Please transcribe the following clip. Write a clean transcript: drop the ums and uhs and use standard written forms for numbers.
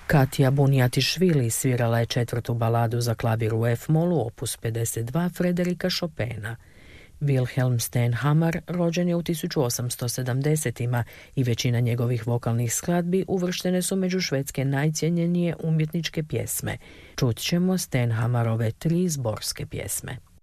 Katja Bunjatišvili svirala je četvrtu baladu za klavir u F-molu, opus 52 Frederika Chopina. Wilhelm Stenhammar rođen je u 1870-ima i većina njegovih vokalnih skladbi uvrštene su među švedske najcijenjenije umjetničke pjesme. Čut ćemo Stenhammarove 3 zborske pjesme.